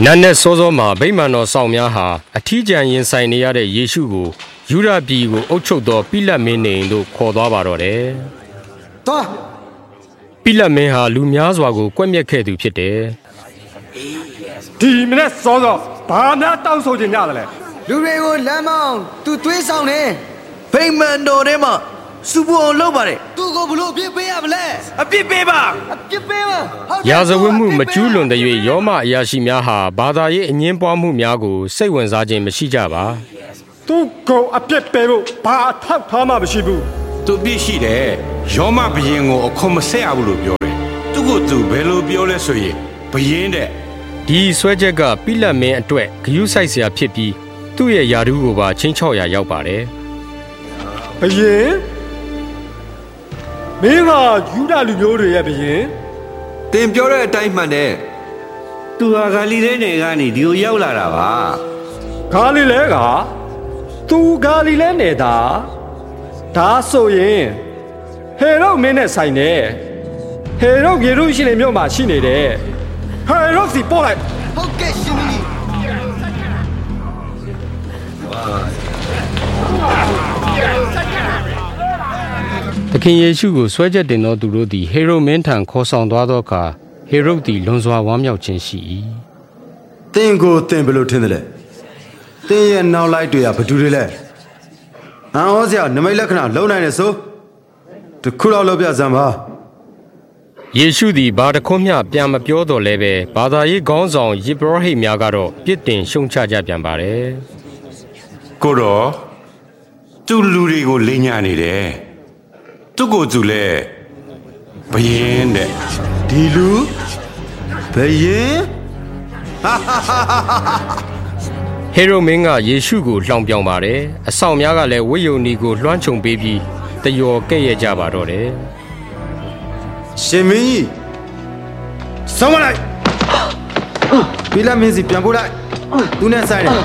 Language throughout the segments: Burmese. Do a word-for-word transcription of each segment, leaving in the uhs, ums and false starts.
နတ်နဲ့စောစောမှာဗိမာန်တော်ဆောင်များဟာအထီးကျန်ရင်ဆိုင်နေရတဲ့ယေရှုကိုယူဒပြည်ကိုအုပ်ချုပ်သောပိလတ်မင်းနေတို့ခေါ်သွားပါတော့တယ်။သွားပိလတ်မင်းဟာလူများစွာကိုကွက်မြက်ခဲ့သူဖြစ်တယ်။ဒီမနေ့စောစောဘာများတောင်းဆိုချင်ကြတယ်လဲ။လူတွေကိုလမ်းမောင်းသူသွေးဆောင်နေဗိမာန်တော်ထဲမှာစူပူအောင်လုပ်ပါတယ်သူကိုဘလို့အပြစ်ပေးရမလဲအပြစ်ပေးပါအပြစ်ပေးပါရာဇဝတ်မှုမကျူးလွန်တဲ့၍ယောမအရာရှိများဟာဘာသာရေးအငင်းပွားမှုများကိုစိတ်ဝင်စားခြင်းမရှိကြပါသူကိုအပြစ်ပေးဖို့ဘာအထောက်ထားမှမရှိဘူးသူပြစ်ရှိတယ်ယောမဘရင်ကိုအခွန်မဆက်ရဘူးလို့ပြောတယ်သူကိုသူဘယ်လိုပြောလဲဆိုရင်ဘရင်တဲ့ဒီဆွဲချက်ကပိလတ်မင်းအတွက်ဂယုစိုက်စရာဖြစ်ပြီးသူ့ရဲ့ယာတုကိုပါချင်းချော့ရာရောက်ပါတယ်ဘရင်မင်းကယူဒလူမျိုးတွေရဲ့ဘရင်တင်ပြောတဲ့အတိုင်းမှန်တယ်သူဟာဂါလိလဲနယ်ကနေဒီကိုရောက်လာတာပါဂါလိလဲကသူဂါလိလဲနယ်တာဒါဆိုရင်ဟေရုမင်းနဲ့ဆိုင်တယ်ဟေရုယေရုရှလင်မြို့မှာရှိနေတယ်ဟေရုစီပို့လိုက်ဟုတ်ကဲ့ရှင်ကြီးသခင်ယေရှုကိုဆွဲချက်တင်သောသူတို့သည်ဟေရုမင်းထံခေါ်ဆောင်သွားသောအခါဟေရုသည်လွန်စွာဝမ်းမြောက်ခြင်းရှိ၏သင်ကိုသင်ဘယ်လိုထင်သလဲသင်ရဲ့နောက်လိုက်တွေကဘသူတွေလဲအံ့ဩစရာနမိတ်လက္ခဏာလုံနိုင်တယ်ဆိုတခုတော့လောက်ပြစမ်းပါယေရှုသည်ဘာတခွန်းမျှပြန်မပြောတော့လဲပဲဘာသာရေးခေါင်းဆောင်ယေဘရဟိတ်များကတော့ပြစ်တင်ရှုံချကြပြန်ပါတယ်ကိုတော့သူလူတွေကိုလိညာနေတယ်သူကိုသူလဲဘယင်းတဲ့ဒီလူဘယင်းဟေရုမင်းကယေရှုကိုလှောင်ပြောင်ပါတယ်အဆောင်များကလည်းဝိယုန်နီကိုလွှမ်းခြုံပေးပြီးတယောကဲ့ရဲ့ကြပါတော့တယ်ရှင်မင်းကြီးဆုံးမလိုက်ပိလတ်မင်းစီပြန်ပို့လိုက်သူနဲ့ဆိုင်တယ်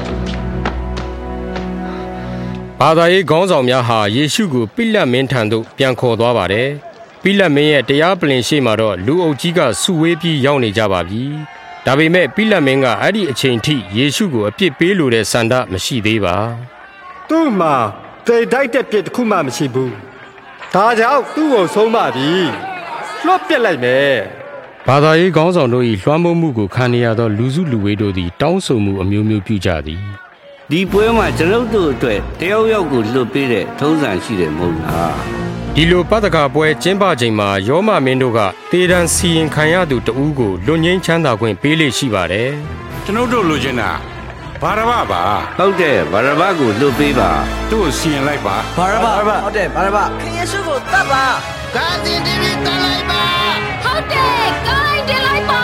ဘာသာရေးခေါင်းဆောင်များဟာယေရှုကိုပိလတ်မင်းထံသို့ပြန်ခေါ်သွားပါတယ်။ပိလတ်မင်းရဲ့တရားပလင်ရှိမှတော့လူအုပ်ကြီးကစုဝေးပြီးရောက်နေကြပါပြီ။ဒါပေမဲ့ပိလတ်မင်းကအဲ့ဒီအချိန်ထိယေရှုကိုအပြစ်ပေးလိုတဲ့ဆန္ဒမရှိသေးပါ။သူ့မှာတိတ်တိုက်တဲ့ပြစ်တစ်ခုမှမရှိဘူး။ဒါကြောင့်သူ့ကိုဆုံးမပြီ။လွတ်ပြစ်လိုက်မယ်။ဘာသာရေးခေါင်းဆောင်တို့၏လွှမ်းမိုးမှုကိုခံရသောလူစုလူဝေးတို့သည်တောင်းဆိုမှုအမျိုးမျိုးပြုကြသည်။ဒီပွဲမှာကျွန်ုပ်တို့အတွက်တယောက်ယောက်ကိုလွတ်ပေးတဲ့ထုံးစံရှိတယ်မဟုတ်လားဒီလိုပတ္တကပွဲကျင်းပချိန်မှာယောမမင်းတို့ကတေတံစီရင်ခံရသူတဦးကိုလွတ်ငင်းချမ်းသာခွင့်ပေးလေရှိပါတယ်ကျွန်ုပ်တို့လိုချင်တာဘာရဘပါဟုတ်တယ်ဘာရဘကိုလွတ်ပေးပါသူ့ကိုစီရင်လိုက်ပါဘာရဘဟုတ်တယ်ဘာရဘခင်ယေရှုကိုတတ်ပါဂါဇီတီဗီတတ်လိုက်ပါဟုတ်တယ်ကိုင်းတင်လိုက်ပါ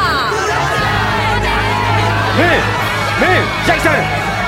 ဟေးမင်းရိုက်စမ်း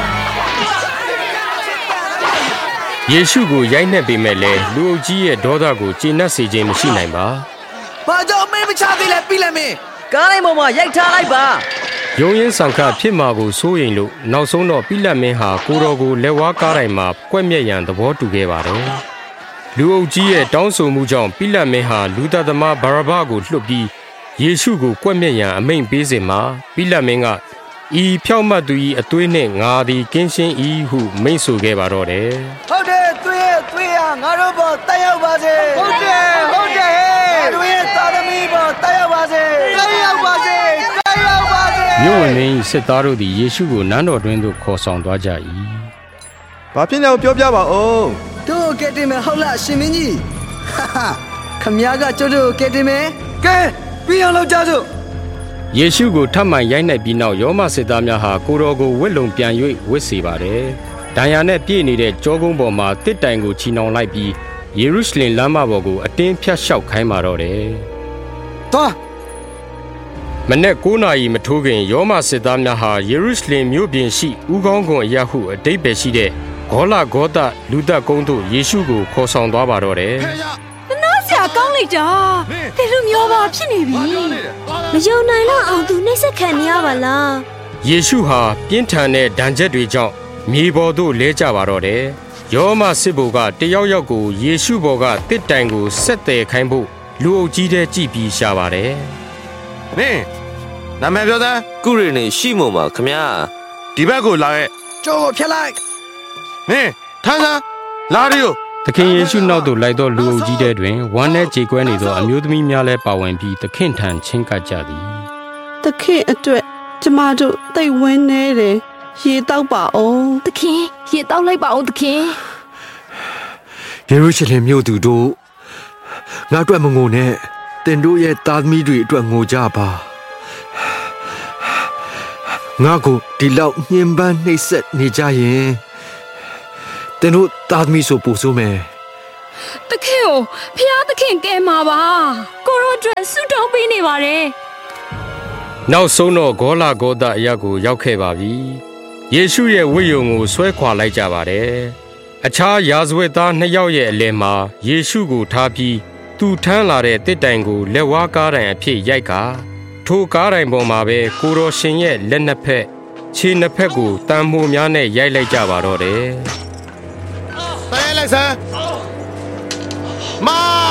ယေရှုကိုရိုက်နှက်ပေမဲ့လည်းလူအုပ်ကြီးရဲ့ဒေါသကိုကျေနပ်စေခြင်းမရှိနိုင်ပါ။ဘာကြောင့်မင်းမချသေးလဲပြီးလဲမင်းကားလိုက်ပေါ်မှာရိုက်ထားလိုက်ပါ။ယုံရင်ဆောင်ခဖြစ်မှာကိုစိုးရိမ်လို့နောက်ဆုံးတော့ပိလတ်မင်းဟာကိုတော်ကိုလက်ဝါးကားတိုင်းမှာကွက်မြက်ရန်သဘောတူခဲ့ပါတယ်။လူအုပ်ကြီးရဲ့တောင်းဆိုမှုကြောင့်ပိလတ်မင်းဟာလူသားသမားဘာရဘကိုလွှတ်ပြီးယေရှုကိုကွက်မြက်ရန်အမိန့်ပေးစဉ်မှာပိလတ်မင်းကဤဖြောက်မှတ်သူ၏အသွေးနှင့်ငါသည်ကင်းရှင်း၏ဟုမိန့်ဆိုခဲ့ပါတော့တယ်ဟုတ်တယ်သွေးသွေးဟာငါတို့ဘောတက်ရောက်ပါစေဟုတ်တယ်ဟုတ်တယ်ငါတို့ရဲ့သာသမီဘောတက်ရောက်ပါစေတက်ရောက်ပါစေတက်ရောက်ပါစေမြို့ဝင်ရင်းစစ်သားတို့သည်ယေရှုကိုနန်းတော်တွင်သို့ခေါ်ဆောင်သွားကြ၏ဘာဖြစ်လဲပြောပြပါဦးတို့ကဲတင်မယ်ဟုတ်လားရှင်မင်းကြီးဟာဟာခမည်းကကျတို့ကဲတင်မယ်ကဲပြီးအောင်လုပ်ကြစို့ယေရှုကိုထပ်မံရိုက်နှက်ပြီးနောက်ယောမစစ်သားများဟာကိုတော်ကိုဝစ်လုံပြန်၍ဝစ်စေပါတယ်။ဒဏ်ရာနဲ့ပြည့်နေတဲ့ကြောကုန်းပေါ်မှာတစ်တိုင်ကိုချီနှောင်လိုက်ပြီးယေရုရှလင်လမ်းမပေါ်ကိုအတင်းဖြတ်လျှောက်ခိုင်းပါတော့တယ်။သွားမနေ့ကိုးနာရီမထိုးခင်ယောမစစ်သားများဟာယေရုရှလင်မြို့ပြင်ရှိဦးခေါင်းကွန်အရဟုအတိတ်ပဲရှိတဲ့ဂေါလဂေါသလူသက်ကုန်းသို့ယေရှုကိုခေါ်ဆောင်သွားပါတော့တယ်။ဆရာကောင်းလိုက်တာဒီလိုမျိုးပါဖြစ်နေပြီမယုံနိုင်တော့အောင်သူနှိမ့်ဆက်ခံနေရပါလားယေရှုဟာပြင်းထန်တဲ့ဒဏ်ချက်တွေကြောင့်မြေပေါ်သို့လဲကျပါတော့တယ်ယောမစစ်ဘိုလ်ကတယောက်ယောက်ကိုယေရှုဘော်ကတစ်တိုင်ကိုဆက်တယ်ခိုင်းဖို့လူအုပ်ကြီးတဲ့ကြည်ပြီးရှာပါတယ်နင်းနာမည်ပြောသားကုရီနေရှိမို့မှာခမညာဒီဘက်ကိုလာရဲ့ကျော်ဖြတ်လိုက်မင်းထမ်းစမ်းလာရီယိုသခင်ယေရှုနောက်သို့လိုက်သောလူအုပ်ကြီးတဲ့တွင်ဝမ်းနဲ့ကြေကွဲနေသောအမျိုးသမီးများလည်းပါဝင်ပြီးသခင်ထံချင်းကပ်ကြသည်သခင်အတွက်ကျမတို့သိဝင်းနေတယ်ရေတောက်ပါအောင်သခင်ရေတောက်လိုက်ပါအောင်သခင်ယေရုရှလင်မြို့သူတို့ငါအတွက်မငိုနဲ့တင်တို့ရဲ့သားသမီးတွေအတွက်ငိုကြပါငါကိုဒီလောက်ညှဉ်းပန်းနှိပ်စက်နေကြရင်တင်တို့သားသမီးဆိုပို့ဆိုမယ်သခင်ကိုဖျားသခင်ကဲမှာပါကိုရောအတွက်ဆုတောင်းပေးနေပါတယ်နောက်ဆုံးတော့ဂေါလာဂေါသအရာကိုရောက်ခဲ့ပါပြီယေရှုရဲ့ဝိယုံကိုဆွဲခွာလိုက်ကြပါတယ်အခြားယာဇဝတ်သားနှစ်ယောက်ရဲ့အလယ်မှာယေရှုကိုထားပြီးသူထမ်းလာတဲ့တစ်တိုင်ကိုလက်ဝါးကားတိုင်အဖြစ်ရိုက်ကာထိုကားတိုင်ပေါ်မှာပဲကိုရောရှင်ရဲ့လက်နှစ်ဖက်ခြေနှစ်ဖက်ကိုတံမိုးများနဲ့ရိုက်လိုက်ကြပါတော့တယ်တဲလိုက်စမ်းမ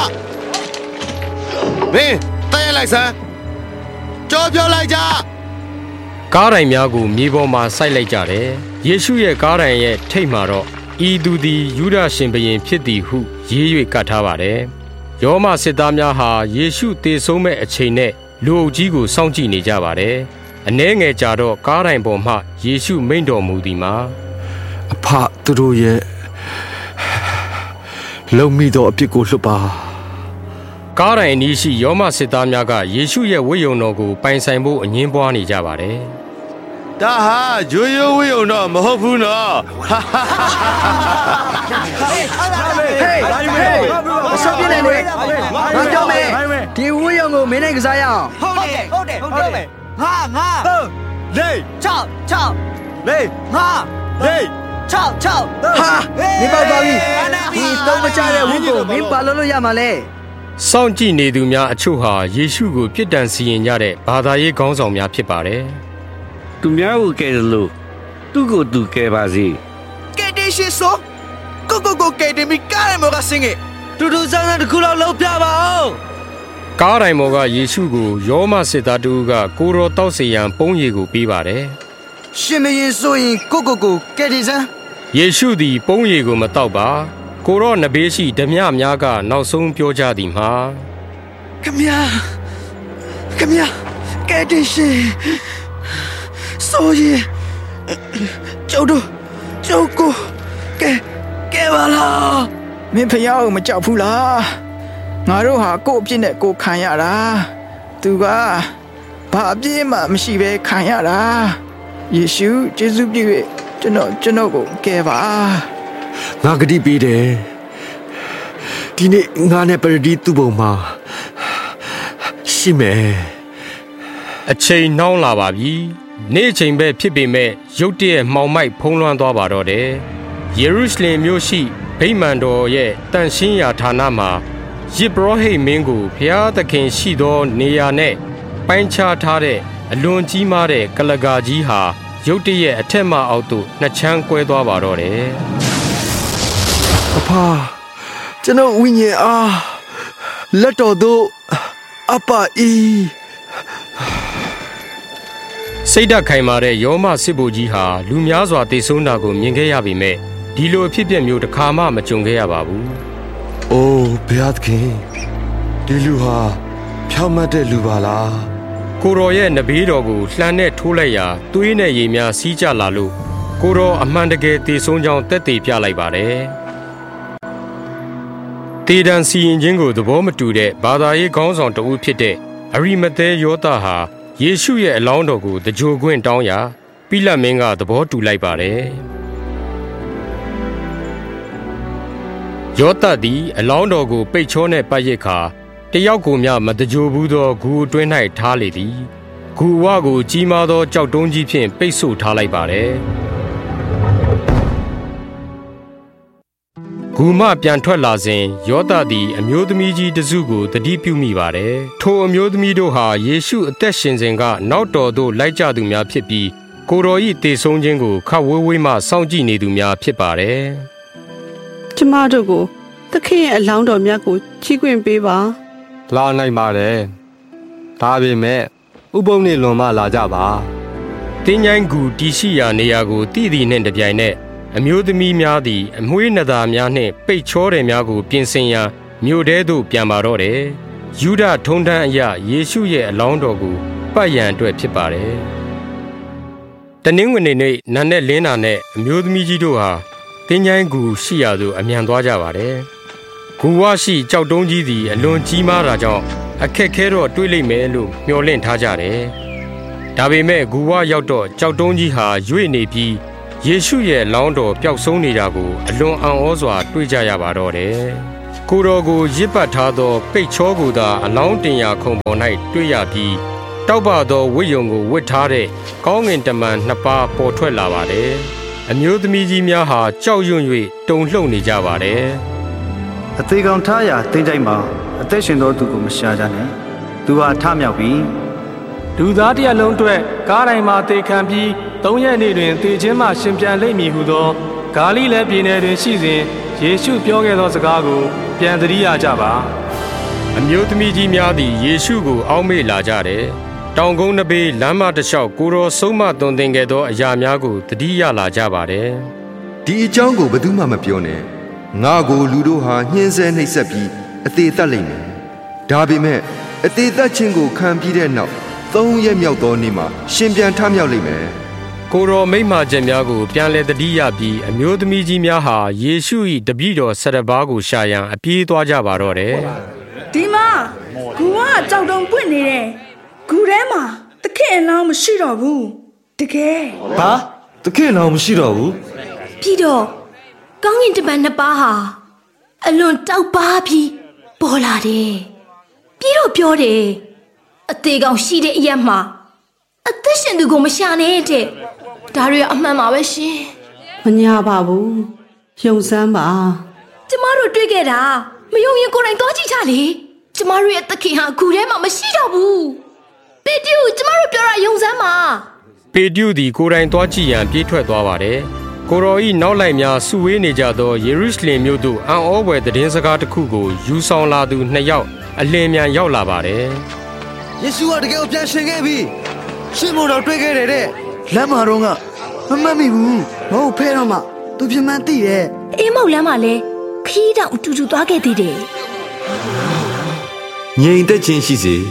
မင်းတဲလိုက်စမ်းကြောပြောလိုက်ကြကားတိုင်များကိုမြေပေါ်မှာစိုက်လိုက်ကြတယ်ယေရှုရဲ့ကားတိုင်ရဲ့ထိပ်မှာတော့ဤသူသည်ယူဒရှင်ဘုရင်ဖြစ်သည်ဟုရေး၍ကတ်ထားပါတယ်ယောမစစ်သားများဟာယေရှုသေဆုံးမဲ့အချိန်နဲ့လူအုပ်ကြီးကိုစောင့်ကြည့်နေကြပါတယ်အနှဲငယ်ကြာတော့ကားတိုင်ပေါ်မှယေရှုမိန့်တော်မူသည်မှာအဖသူတို့ရဲ့လုံမိသောအပြစ်ကိုလွှတ်ပါကားတိုင်အနီးရှိယောမစစ်သားများကယေရှုရဲ့ဝိယုံတော်ကိုပိုင်ဆိုင်ဖို့အငင်းပွားနေကြပါတယ်ဒါဟာဂျိုးရိုးဝိယုံတော့မဟုတ်ဘူးနော်ဟေးဟေးအစပြနေလေငါကြောက်မယ်ဒီဝိယုံကိုမင်းနဲ့ကစားရအောင်ဟုတ်တယ်ဟုတ်တယ်ဟုတ်တယ်ငါငါလေးချောက်ချောက်လေးငါလေးချောက်ချောက်ဟာနေပေါသွားပြီဒီတော့မချတဲ့ဝိကိုမင်းပါလို့လို့ရမှာလဲစောင့်ကြည့်နေသူများအချို့ဟာယေရှုကိုပြစ်ဒဏ်စီရင်ကြတဲ့ဘာသာရေးခေါင်းဆောင်များဖြစ်ပါတယ်သူများကိုကဲလို့သူ့ကိုသူကဲပါစေကဲတင်ရှိဆိုကိုကိုကိုကဲတင်မီကားရမကစင်ရဲ့တူတူဆောင်တဲ့ခုလောက်လောက်ပြပါအောင်ကားတိုင်မော်ကယေရှုကိုယောမစစ်သားတူကကိုရောတောက်စီရန်ပုံးရည်ကိုပေးပါတယ်ရှင်မရင်ဆိုရင်ကိုကိုကိုကဲတင်စမ်းယေရှုသည်ပုံးရည်ကိုမတောက်ပါကိုရောနဘေးရှိဓမြများကနောက်ဆုံးပြောကြသည်မှာခမညာခမညာကဲတင်ရှင်ဆိုရင်ကျုပ်တို့ကျုပ်ကိုကဲကဲပါလားမင်းဖျားကိုမကြောက်ဘူးလားငါတို့ဟာကို့အပြစ်နဲ့ကိုခံရတာသူကဘာအပြစ်မှမရှိဘဲခံရတာယေရှုယေရှုပြု၍ကျွန်တော်ကျွန်တော်ကိုကဲပါငါဂတိပေးတယ်ဒီနေ့ငါနဲ့ပရဒီသူ့ဘုံမှာရှိမယ်အချိန်နှောင်းလာပါပြီနေ့ချိန်ပဲဖြစ်ပေမဲ့ရုတ်တရက်မှောင်မိုက်ဖုံးလွှမ်းသွားပါတော့တယ်ယေရုရှလင်မြို့ရှိဗိမာန်တော်ရဲ့တန်ရှင်းရာဌာနမှာယေဘရဟိမင်းကိုဘုရားသခင်ရှိသောနေရာနဲ့ပိုင်းခြားထားတဲ့အလွန်ကြီးမားတဲ့ကလကာကြီးဟာရုတ်တရက်အထက်မှအောက်သို့နှစ်ချမ်းကွဲသွားပါတော့တယ်အဖကျွန်တော်ဝိညာဉ်အားလက်တော်သို့အပအီစိတ်ဓာတ်ခိုင်မာတဲ့ယောမစစ်ဘိုလ်ကြီးဟာလူများစွာတိတ်ဆုံးတာကိုမြင်ခဲ့ရပေမဲ့ဒီလိုအဖြစ်အပျက်မျိုးတစ်ခါမှမကြုံခဲ့ရပါဘူး။အိုးဘုရားသခင်ဒီလူဟာဖြောင့်မတ်တဲ့လူပါလား။ကိုရောရဲ့နဘေးတော်ကိုလှမ်းနဲ့ထိုးလိုက်ရာသွေးနဲ့ရေများစီးကျလာလို့ကိုရောအမှန်တကယ်တိတ်ဆုံးကြောင်းတက်တည်ပြလိုက်ပါတယ်။တေဒန်စီရင်ချင်းကိုသဘောမတူတဲ့ဘာသာရေးခေါင်းဆောင်တဦးဖြစ်တဲ့အရိမသဲယောသဟာယေရှုရဲ့အလောင်းတော်ကိုတကြိုခွင့်တောင်းရာပိလတ်မင်းကသဘောတူလိုက်ပါတယ်ယောသသည်အလောင်းတော်ကိုပိတ်ချောနဲ့ပတ်ရစ်ခါတယောက်ကိုမျှမတကြိုဘူးသောဂူအတွင်း၌ထားလေသည်ဂူဝကိုကြီးမားသောကြောက်တုံးကြီးဖြင့်ပိတ်ဆို့ထားလိုက်ပါတယ်ဂူမပြန်ထွက်လာစဉ်ယောသသည်အမျိုးသမီးကြီးတစုကိုတတိပြုမိပါတယ်ထိုအမျိုးသမီးတို့ဟာယေရှုအသက်ရှင်စဉ်ကနောက်တော်သို့လိုက်ကြသူများဖြစ်ပြီးကိုတော်၏တေဆုံးခြင်းကိုခပ်ဝေးဝေးမှစောင့်ကြည့်နေသူများဖြစ်ပါတယ်ကျမတို့ကိုသခင်ရဲ့အလောင်းတော်မြတ်ကိုကြီးခွင့်ပေးပါလာနိုင်ပါတယ်ဒါပေမဲ့ဥပုံနေလွန်မှလာကြပါတင်းញိုင်းကူတီရှိရာနေရာကိုတည်တည်နှင့်တပြိုင်နက်အမျိုးသမီးများသည်အမွှေးနသားများနှင့်ပိတ်ချောတယ်များကိုပြင်ဆင်ရန်မြို့ထဲသို့ပြန်ပါတော့တယ်ယူဒထုံတန်းအရယေရှုရဲ့အလောင်းတော်ကိုပတ်ရန်အတွက်ဖြစ်ပါတယ်တနင်္ဂနွေနေ့နံနက်လင်းတာနဲ့အမျိုးသမီးကြီးတို့ဟာတင်းញိုင်းကူရှိရာသို့အမြန်သွားကြပါတယ်ဂူဝရှိကြောက်တုံးကြီးသည်အလွန်ကြီးမားတာကြောင့်အခက်ခဲတော့တွေးလိမ့်မယ်လို့မျှော်လင့်ထားကြတယ်ဒါပေမဲ့ဂူဝရောက်တော့ကြောက်တုံးကြီးဟာရွေ့နေပြီးယေရှုရဲ့လောင်းတော်ပျောက်ဆုံးနေတာကိုအလွန်အံ့ဩစွာတွေ့ကြရပါတော့တယ်ကိုတော်ကိုရစ်ပတ်ထားသောပိတ်ချောကိုသာအလောင်းတင်ရာခုံပေါ်၌တွေ့ရပြီးတောက်ပသောဝိယုံကိုဝတ်ထားတဲ့ကောင်းငင်တမန်နှစ်ပါးပေါ်ထွက်လာပါတယ်အမျိုးသမီးကြီးများဟာကြောက်ရွံ့၍တုန်လှုပ်နေကြပါတယ်အသေးကောင်ထားရာတင်းကြိုက်မှာအသက်ရှင်သောသူကိုမရှာကြနဲ့သူဟာထမြောက်ပြီးလူသားတစ်ရက်လုံးအတွက်ကားတိုင်းမှာတေခံပြီးသုံးရက်နေ့တွင်တေခြင်းမှရှင်ပြန်လိမ့်မည်ဟုသောဂါလိလဲပြည်နယ်တွင်ရှိစဉ်ယေရှုပြောခဲ့သောစကားကိုပြန်သတိရကြပါအမျိုးသမီးကြီးများသည်ယေရှုကိုအောက်မေ့လာကြတယ်တောင်ကုန်းနဘေးလမ်းမတစ်လျှောက်ကိုတော်ဆုံးမသွန်သင်ခဲ့သောအရာများကိုသတိရလာကြပါတယ်ဒီအကြောင်းကိုဘယ်သူမှမပြောနဲ့ငါကိုလူတို့ဟာညှင်းဆဲနှိပ်စက်ပြီးအသေးသက်လိမ့်မယ်ဒါပေမဲ့အသေးသက်ခြင်းကိုခံပြီးတဲ့နောက်သုံးရက်မြောက်သောနေ့မှာရှင်ပြန်ထမြောက်လိမ့်မယ်ကိုတော်မိန့်မာချက်များကိုပြန်လည်သတိရပြီးအမျိုးသမီးကြီးများဟာယေရှု၏တပည့်တော်ဆယ်ပါးကိုရှာရန်အပြေးသွားကြပါတော့တယ်ဒီမှာဂူကကြောက်တုံပွင့်နေတယ်ဂူထဲမှာတခင်အလောင်းမရှိတော့ဘူးတကယ်ဘာတခင်အလောင်းမရှိတော့ဘူးပြီးတော့ကောင်းကင်တမန်နှစ်ပါးဟာအလွန်တောက်ပါပြီးပေါ်လာတယ်ပြီးတော့ပြောတယ်အသေးကောင်ရှိတဲ့အရက်မှာအသက်ရှင်သူကိုမရှာနဲ့တဲ့ဒါတွေအမှန်ပါပဲရှင်မညာပါဘူးယုံစမ်းပါကျမတို့တွေ့ခဲ့တာမယုံရင်ကိုယ်တိုင်သွားကြည့်ကြလေကျမတို့ရဲ့သခင်ဟာဂူထဲမှာမရှိတော့ဘူးပေတရုကျမတို့ပြောတာယုံစမ်းပါပေတရုသည်ကိုယ်တိုင်သွားကြည့်ရန်ပြေးထွက်သွားပါတယ်ကိုတော်၏နောက်လိုက်များစုဝေးနေကြသောယေရုရှလင်မြို့သို့အံ့ဩဖွယ်သတင်းစကားတစ်ခုကိုယူဆောင်လာသူနှစ်ယောက်အလင်းမြန်ရောက်လာပါတယ်ယေရှုကတကယ်ပြန်ရှင်ခဲ့ပြီရှင်မို့တော့တွေ့ခဲ့တယ်တဲ့လမ်းမှာတော့ကမမှတ်မိဘူးမဟုတ်ဖဲတော့မှသူပြမှန်းသိတယ်အေးမောက်လမ်းမှာလဲခီးတောင်အတူတူသွားခဲ့သေးတယ်ငြိမ်သက်ခြင်းရှိစေ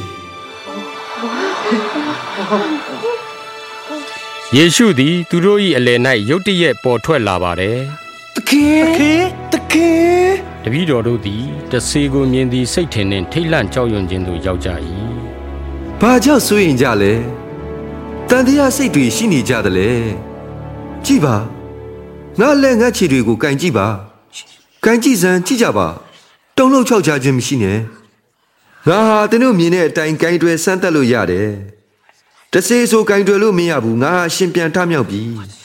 ယေရှုသည်သူတို့၏အလယ်၌ရုတ်တရက်ပေါ်ထွက်လာပါတယ်တခင်တခင်တခင်တပည့်တော်တို့သည်တဆေကိုမြင်သည်စိတ်ထင်နှင့်ထိတ်လန့်ကြောက်ရွံ့ခြင်းသို့ရောက်ကြ၏ဘာကြောင့်စိုးရင်ကြလဲတန်တရားစိတ်တွေရှိနေကြတယ်လေကြည့်ပါငါလက်ငါခြေတွေကိုကန်ကြည့်ပါကန်ကြည့်စမ်းကြည့်ကြပါတုံ့လောက်ချောက်ချခြင်းမရှိနဲ့ငါဟာသူတို့မြင်တဲ့အတိုင်းကန်တွယ်စမ်းတက်လို့ရတယ်တဆေဆိုကန်တွယ်လို့မရဘူးငါဟာရှင်ပြန်ထမြောက်ပြီ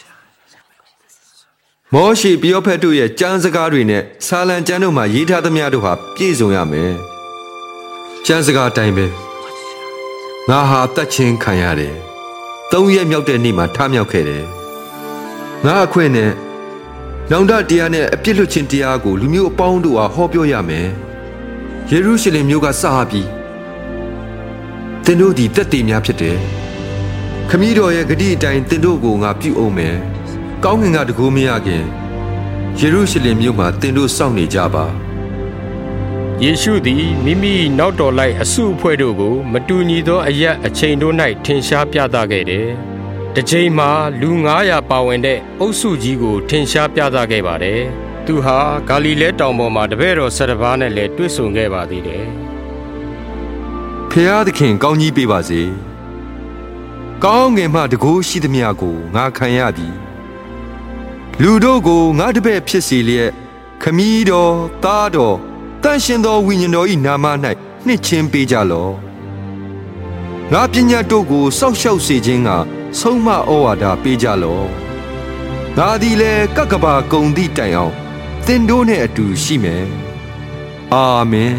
မောရှေပရောဖက်တို့ရဲ့ကျမ်းစကားတွေနဲ့ဆာလံကျမ်းတို့မှာရေးထားသမျှတို့ဟာပြည့်စုံရမယ်ကျမ်းစကားအတိုင်းပဲငါဟာတတ်ချင်းခံရတယ်သုံးရက်မြောက်တဲ့နေ့မှာထမြောက်ခဲ့တယ်ငါအခွင့်နဲ့နောင်တတရားနဲ့အပြစ်လွတ်ခြင်းတရားကိုလူမျိုးအပေါင်းတို့ဟာဟောပြောရမယ်ယေရုရှလင်မြို့ကစပြီးသင်တို့ဒီတက်တည်များဖြစ်တယ်ခမည်းတော်ရဲ့ဂတိအတိုင်းသင်တို့ကိုငါပြုအောင်မယ်ကောင်းငင်ကတကူမရခင်ယေရုရှလင်မြို့မှာသင်တို့စောင့်နေကြပါယေရှုသည်မိမိနောက်တော်လိုက်အစုအဖွဲ့တို့ကိုမတူညီသောအရက်အချိန်တို့၌ထင်ရှားပြသခဲ့တယ်။တစ်ချိန်မှာလူငါးရာပါဝင်တဲ့အုပ်စုကြီးကိုထင်ရှားပြသခဲ့ပါတယ်။သူဟာဂါလိလဲတောင်ပေါ်မှာတပည့်တော်ဆယ်ပါးနဲ့လည်းတွေ့ဆုံခဲ့ပါသေးတယ်။ဖျားသခင်ကောင်းကြီးပေးပါစေ။ကောင်းငင်မှတကူရှိသမျှကိုငါခံရပြီ။လူတို့ကိုငါတပည့်ဖြစ်စေလျက်ခမည်းတော်သားတော်တန်ရှင်သောဝိညာဉ်တော်၏နာမ၌နှစ်ချင်းပေးကြလော့ငါပညာတို့ကိုစောက်ရှောက်စေခြင်းကဆုံးမဩဝါဒပေးကြလော့ငါသည်လည်းကကဘာကုံသည့်တိုင်အောင်သင်တို့နှင့်အတူရှိမယ်အာမင်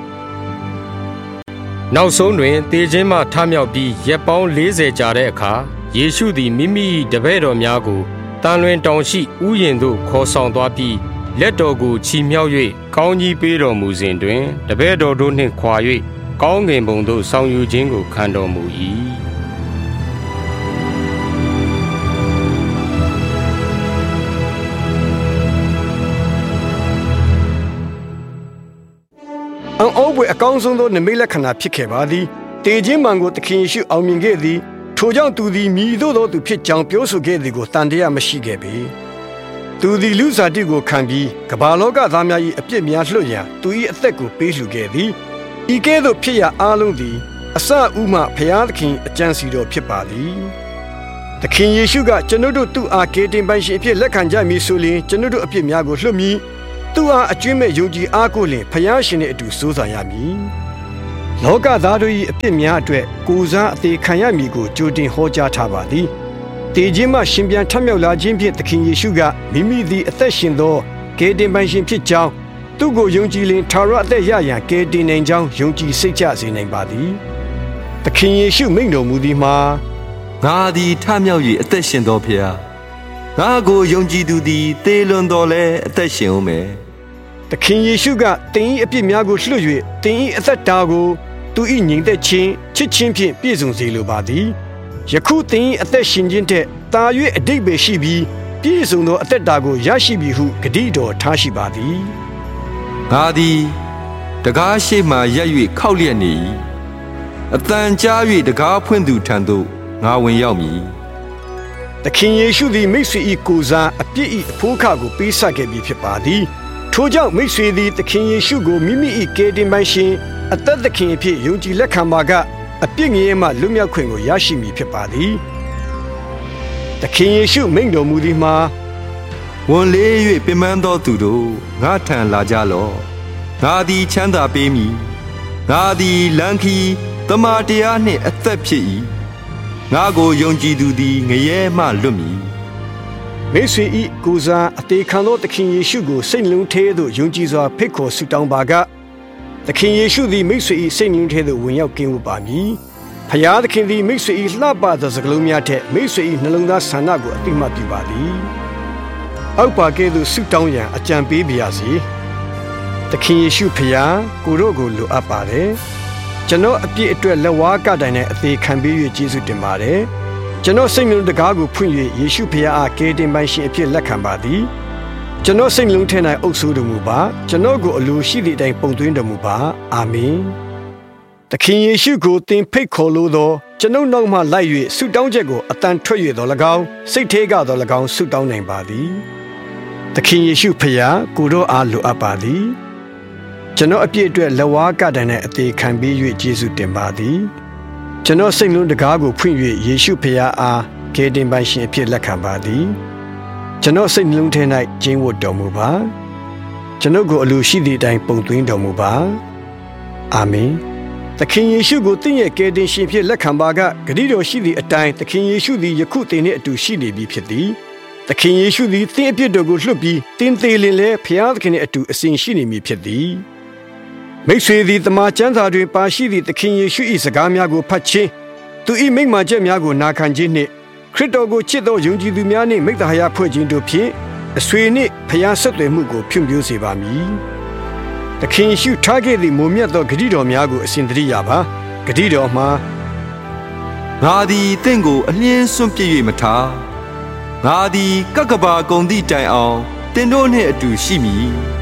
နောက်ဆုံးတွင်သေခြင်းမှထမြောက်ပြီးရက်ပေါင်းလေးဆယ်ကြာတဲ့အခါယေရှုသည်မိမိတပည့်တော်များကိုတန်လွင်တောင်ရှိဥယျာဉ်သို့ခေါ်ဆောင်သွားပြီးလက်တော်ကိုချီမြှောက်၍ကောင်းကြီးပေးတော်မူစဉ်တွင်တပည့်တော်တို့နှင့်ခွာ၍ကောင်းကင်ဘုံသို့ဆောင်ယူခြင်းကိုခံတော်မူ၏အံ့ဩဖွယ်အကောင်းဆုံးသောနိမိတ်လက္ခဏာဖြစ်ခဲ့ပါသည်တေခြင်းမှန်ကိုသခင်ယေရှုအောင်မြင်ခဲ့သည်ထိုကြောင့်သူသည်မြည်သို့သောသူဖြစ်ကြောင်းပြောဆိုခဲ့သည်ကိုတန်တရားမရှိခဲ့ပေသူသည်လူစားတိကိုခံပြီးကမ္ဘာလောကသားများ၏အပြစ်များလွှတ်ရန်သူ၏အသက်ကိုပေးလှူခဲ့သည်ဤကဲ့သို့ဖြစ်ရအားလုံးသည်အစဥမှဖျားသခင်အကြံစီတော်ဖြစ်ပါသည်သခင်ယေရှုကကျွန်ုပ်တို့သူ့အားကယ်တင်ပိုင်ရှင်အဖြစ်လက်ခံကြမည်ဆိုလျှင်ကျွန်ုပ်တို့အပြစ်များကိုလွှတ်မည်သူ့အားအကျွမ်းမဲ့ယုံကြည်အားကိုလျှင်ဖျားရှင်နှင့်အတူစိုးစားရမည်လောကသားတို့၏အပြစ်များအတွက်ကိုယ်စားအသေးခံရမည်ကိုကြိုတင်ဟောကြားထားပါသည်တေခြင်းမှရှင်ပြန်ထမြောက်လာခြင်းဖြင့်သခင်ယေရှုကမိမိသည်အသက်ရှင်သောကယ်တင်ပိုင်ရှင်ဖြစ်ကြောင်းသူ့ကိုယုံကြည်လင်ထာဝရအသက်ရရန်ကယ်တင်နိုင်ကြောင်းယုံကြည်စိတ်ချစေနိုင်ပါသည်သခင်ယေရှုမိန့်တော်မူသည်မှာငါသည်ထမြောက်၍အသက်ရှင်သောဖျားငါကိုယုံကြည်သူသည်သေလွန်တော်လဲအသက်ရှင်ဦးမယ်သခင်ယေရှုကတင်၏အပြစ်များကိုလွှတ်၍တင်၏အသက်တာကိုသူ၏ညီသက်ခြင်းချစ်ခြင်းဖြင့်ပြည့်စုံစေလိုပါသည်ယခုတင်၏အသက်ရှင်ခြင်းထက်တာ၍အဓိပ္ပာယ်ရှိပြီးပြည့်စုံသောအသက်တာကိုရရှိပြီဟုဂတိတော်ထားရှိပါသည်ငါသည်တကားရှိမှရက်၍ခောက်လျက်နေ၏အတန်ကြား၍တကားဖွင့်သူထံသို့ငါဝင်ရောက်မည်သခင်ယေရှုသည်မိတ်ဆွေ၏ကိုယ်စားအပြစ်၏အဖိုးခကိုပေးဆပ်ခဲ့ပြီးဖြစ်ပါသည်ထိုကြောင့်မိတ်ဆွေသည်သခင်ယေရှုကိုမိမိ၏ကယ်တင်ပိုင်ရှင်အသက်သခင်အဖြစ်ယုံကြည်လက်ခံပါကအပြစ်ငြိမ်းမှလွတ်မြောက်ခွင့်ကိုရရှိမည်ဖြစ်ပါသည်သခင်ယေရှုမိန့်တော်မူသည်မှာဝန်လေး၍ပင်ပန်းသောသူတို့ငါထံလာကြလော့ငါသည်ချမ်းသာပေးမည်ငါသည်လမ်းခီးတမန်တရားနှင့်အသက်ဖြစ်၏ငါကိုယုံကြည်သူသည်ငရဲမှလွတ်မည်မိတ်ဆွေ၏ကိုယ်စားအသေးခံသောသခင်ယေရှုကိုစိတ်လုံးထဲသို့ယုံကြည်စွာဖိတ်ခေါ်ဆုတောင်းပါကသခင်ယေရှုသည်မိတ်ဆွေ၏စိတ်လုံးထဲသို့ဝင်ရောက်ကင်းဝပါမည်ဖျားသခင်သည်မိတ်ဆွေ၏လှပသောစကားလုံးများထက်မိတ်ဆွေ၏နှလုံးသားဆန္ဒကိုအတိမတ်ပြုပါသည်အောက်ပါကဲ့သို့ဆုတောင်းရန်အကြံပေးပါရစေသခင်ယေရှုဖျားကိုတို့ကိုလိုအပ်ပါတယ်ကျွန်တော်အပြစ်အတွက်လက်ဝါးကတိုင်နဲ့အသေးခံပေး၍ကျေးဇူးတင်ပါတယ်ကျွန်တော်စိတ်နှလုံးတကားကိုဖွင့်၍ယေရှုဖခင်အားကယ်တင်ပိုင်ရှင်အဖြစ်လက်ခံပါသည်ကျွန်တော်စိတ်နှလုံးထဲ၌အုပ်စိုးတော်မူပါကျွန်တော်ကိုအလိုရှိသည့်အတိုင်းပုံသွင်းတော်မူပါအာမင်သခင်ယေရှုကိုသင်ဖိတ်ခေါ်လို့သောကျွန်ုပ်နောက်မှလိုက်၍ဆုတောင်းချက်ကိုအတန်ထွက်၍တော်၎င်းစိတ်ထဲကတော်၎င်းဆုတောင်းနိုင်ပါသည်သခင်ယေရှုဖခင်ကိုတော်အားလိုအပ်ပါသည်ကျွန်တော်အပြစ်အတွက်လက်ဝါးကတိုင်နဲ့အသေးခံပေး၍ကျေးဇူးတင်ပါသည်ကျွန်တော်စိတ်လုံးတကားကိုဖွင့်၍ယေရှုဖခင်အားကယ်တင်ပိုင်ရှင်အဖြစ်လက်ခံပါသည်ကျွန်တော်စိတ်နှလုံးထဲ၌ကျင်းဝတ်တော်မူပါကျွန်ုပ်ကိုအလိုရှိသည့်အတိုင်းပုံသွင်းတော်မူပါအာမင်သခင်ယေရှုကိုသင်ရဲ့ကယ်တင်ရှင်ဖြစ်လက်ခံပါကဂရုတော်ရှိသည့်အတိုင်းသခင်ယေရှုသည်ယခုသင်နှင့်အတူရှိနေပြီဖြစ်သည်သခင်ယေရှုသည်သင်အပြစ်တော်ကိုလွှတ်ပြီးသင်သေးလင်လဲဖခင်သခင်နှင့်အတူအစဉ်ရှိနေမည်ဖြစ်သည်မိတ်ဆွေသည်တမန်ကျမ်းစာတွင်ပါရှိသည့်သခင်ယေရှု၏စကားများကိုဖတ်ခြင်းသူ၏မိန့်မာချက်များကိုနာခံခြင်းနှင့်ခရစ်တော်ကိုချစ်သောယုံကြည်သူများနှင့်မိတ္တဟာယဖွဲ့ခြင်းတို့ဖြင့်အဆွေနှင့်ဖခင်ဆက်သွယ်မှုကိုဖြန့်ဖြိုးစေပါမည်သခင်ယေရှုထားခဲ့သည့်မိုမြတ်သောဂရုတော်များကိုအစဉ်သတိရပါဂရုတော်မှာငါသည်တင့်ကိုအလင်းစွန့်ပစ်၍မထားငါသည်ကကဘာကုံသည့်တိုင်အောင်တင်တို့နှင့်အတူရှိမည်